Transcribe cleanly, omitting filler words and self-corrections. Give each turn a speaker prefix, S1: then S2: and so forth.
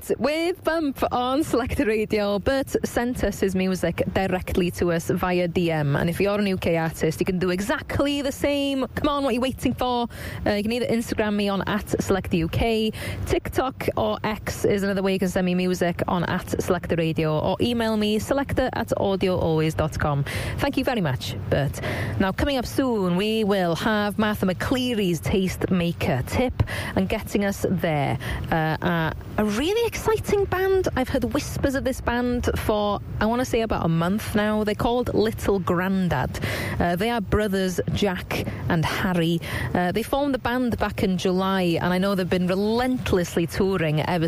S1: Right, with Bump on Selected Radio, Bert sent us his music directly to us via DM, and if you're an UK artist, you can do exactly the same. Come on, what are you waiting for? You can either Instagram me on @SelectedUK, TikTok or X is another way you can send me music on @SelectedRadio, or email me selector@audioalways.com. Thank you very much, Bert. Now, coming up soon, we will have Martha McCleary's Taste Maker tip, and getting us there, a really exciting band. I've heard whispers of this band for, I want to say, about a month now. They're called Little Grandad. They are brothers Jack and Harry. They formed the band back in July, and I know they've been relentlessly touring ever